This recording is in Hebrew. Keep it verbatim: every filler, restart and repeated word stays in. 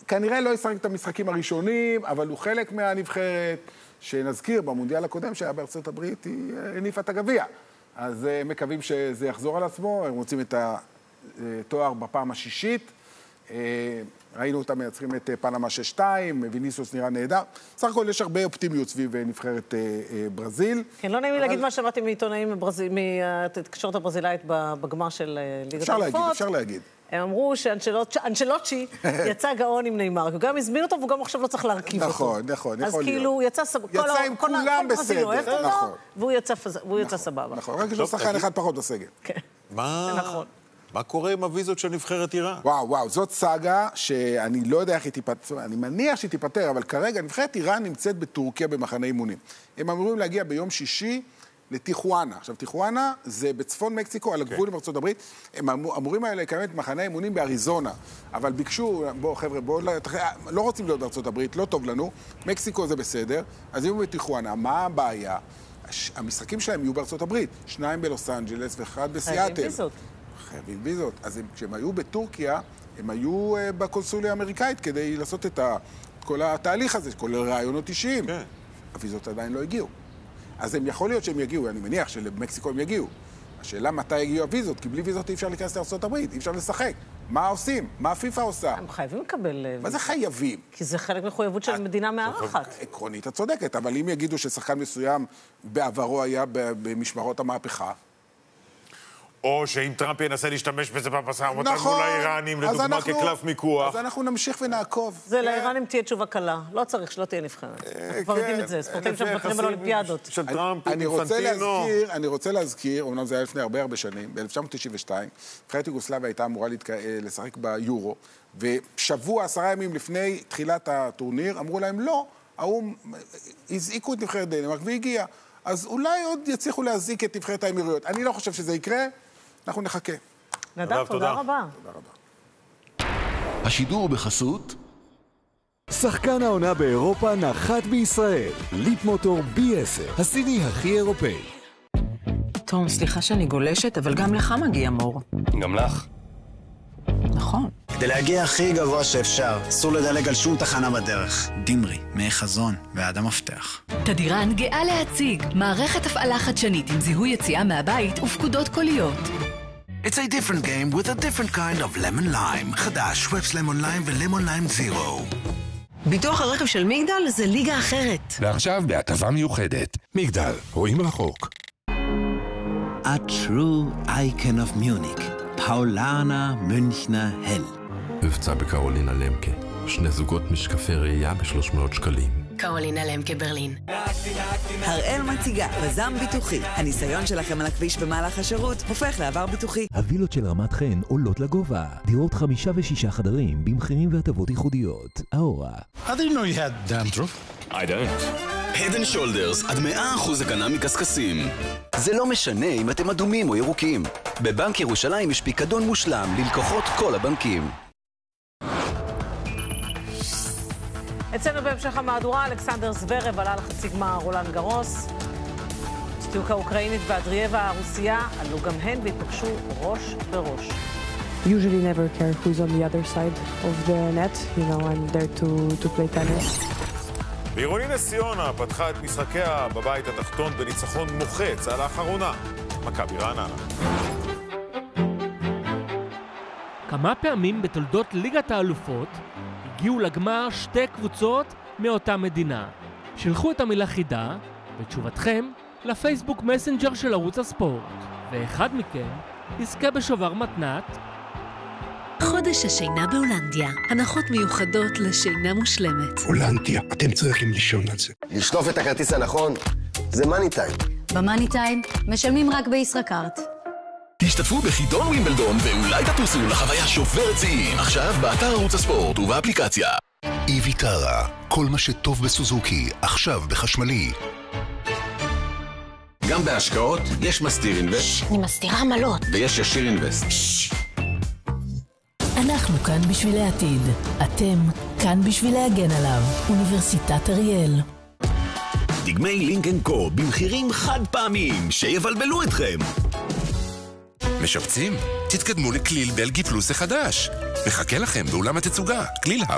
כנראה לא ישחק את המשחקים הראשונים, אבל הוא חלק מהנבחרת, שנזכיר במונדיאל הקודם שהיה בארצות הברית, היא הניפה את הגביע. אז הם מקווים שזה יחזור על עצמו, הם רוצים את התואר בפעם השישית. ראינו אותם מייצרים את פנמה שש שתיים, ויניסיוס נראה נהדר. סך הכל יש הרבה אופטימיות סביב נבחרת ברזיל. כן, לא נעים לי להגיד מה שמעתי מעיתונאים מהתקשורת הברזילאית בגמר של ליגת האלופות. אפשר להגיד, אפשר להגיד. הם אמרו שאנצ'לוצ'י יצא גאון עם ניימאר, הוא גם הזמין אותו והוא גם עכשיו לא צריך להרכיב אותו. נכון, נכון, יכול להיות. אז כאילו יצא יצא עם כולם בסדר, נכון. והוא יצא סבבה. נכון, רק יש לו שחקן אחד פחות בסגל. כן, מה? זה נכון. מה קורה עם הוויזות של נבחרת איראן? וואו, וואו, זאת סאגה שאני לא יודע איך היא תיפטר, אני מניח שהיא תיפטר, אבל כרגע נבחרת איראן נמצאת בטורקיה במחנה אימונים. הם אמורים להגיע ביום שישי לטיחואנה. עכשיו, טיחואנה זה בצפון מקסיקו, על הגבול עם ארצות הברית. הם אמורים לקיים את מחנה אימונים באריזונה, אבל ביקשו, בואו חבר'ה, בואו, לא רוצים להיות בארצות הברית, לא טוב לנו, מקסיקו זה בסדר, אז יהיו בטיחואנה. מה הבעיה? המשחקים שלהם יהיו בארצות הברית, שניים בלוס אנג'לס ואחד בסיאטל. חייבים ויזות. אז כשהם היו בטורקיה, הם היו בקונסוליה האמריקאית כדי לעשות את כל התהליך הזה, כל הרעיונות אישיים. כן. הוויזות עדיין לא הגיעו. אז הם יכול להיות שהם יגיעו, אני מניח שלמקסיקו הם יגיעו. השאלה מתי יגיעו הוויזות, כי בלי ויזות אי אפשר להיכנס לארצות הברית, אי אפשר לשחק. מה עושים? מה הפיפה עושה? הם חייבים לקבל... מה זה חייבים? כי זה חלק מחויבות של מדינה מארחת. עקרונית את צודקת, אבל אם יגידו ששחקן מסוים בעברו היה במשמרות המהפכה, או שאם טראמפ ינסה להשתמש בזה במשא ומתן מול האיראנים, לדוגמה כקלף מיקוח. אז אנחנו נמשיך ונעקוב. זה לאיראנים תהיה תשובה קלה. לא צריך שלא תהיה נבחרת. אנחנו כבר יודעים את זה. ספורטאים שמבקרים על אולימפיאדות. של טראמפ, אני רוצה להזכיר, אומנם זה היה לפני הרבה הרבה שנים, ב-אלף תשע מאות תשעים ושתיים, נבחרת יוגוסלביה הייתה אמורה לשחק ביורו, ושבוע, עשרה ימים לפני תחילת הטורניר, אמרו להם לא, האו"ם הזעיקו את נבחרת דנמרק והגיע. אז אולי עוד יצליחו להזעיק את נבחרת האמירויות. אני לא חושב שזה יקרה. אנחנו נחכה. נדב, תודה רבה. תודה רבה. השידור בחסות שחקן העונה באירופה נחת בישראל. ליפ מוטור בי עשר, הסיני הכי אירופאי. תום, סליחה שאני גולשת, אבל גם לך מגיע מור. גם לך. נכון. כדי להגיע הכי גבוה שאפשר, אסור לדלג על שום תחנה בדרך. דימרי, מי חזון ועד המפתח. תדירן גאה להציג מערכת הפעלה חדשנית עם זיהוי יציאה מהבית ופקודות קוליות. It's a different game with a different kind of lemon lime. חדש, שוואפס למון ליים ולמון ליים זירו. ביטוח הרכב של מגדל זה ליגה אחרת. ועכשיו בהטבה מיוחדת. מגדל, רואים רחוק. A true icon of Munich. פאולנה מünchner Hell. מבצע בקרולינה למקה. שני זוגות משקפי ראייה ב-שלוש מאות שקלים. קרולינה למקה ברלין. הראל מציגה, פזם ביטוחי. הניסיון שלכם על הכביש במהלך השירות הופך לעבר ביטוחי. הווילות של רמת חן עולות לגובה. דירות חמישה ושישה חדרים במחירים והטבות ייחודיות. האורה. I didn't know you had dandruff. I don't. Head and Shoulders עד מאה אחוז הגנה מקסקסים. זה לא משנה אם אתם אדומים או ירוקים. בבנק ירושלים יש פיקדון מושלם ללקוחות כל הבנקים. אצלנו בהמשך המהדורה, אלכסנדר זוורב עלה לחצי גמר רולאן גרוס. סטיוקה האוקראינית ואדריאבה הרוסיה עלו גם הן והתפגשו ראש בראש. Usually never care who's on the other side of the net. You know, I'm there to, to play tennis. בעירוני נס ציונה פתחה את משחקיה בבית התחתון בניצחון מוחץ על האחרונה. מכבי רעננה. כמה פעמים בתולדות ליגת האלופות הגיעו לגמר שתי קבוצות מאותה מדינה. שלחו את המילה חידה ותשובתכם לפייסבוק מסנג'ר של ערוץ הספורט, ואחד מכם יזכה בשובר מתנת. חודש השינה בהולנדיה, הנחות מיוחדות לשינה מושלמת. הולנדיה, אתם צריכים לישון על זה. לשלוף את הכרטיס הנכון, זה מאני טיים. במאני טיים משלמים רק בישראכרט. תשתתפו בחידון ווימבלדון ואולי תטוסו לחוויה שוברת שיאים. עכשיו באתר ערוץ הספורט ובאפליקציה. איביטרה, כל מה שטוב בסוזוקי, עכשיו בחשמלי. גם בהשקעות יש מסתיר אינבסט. אני מסתירה עמלות. ויש ישיר אינבסט. אנחנו כאן בשביל העתיד. אתם כאן בשביל להגן עליו. אוניברסיטת אריאל. דגמי לינק אנד קו במחירים חד פעמיים שיבלבלו אתכם. משפצים? תתקדמו לכליל בלגי פלוס החדש. מחכה לכם באולם התצוגה. כליל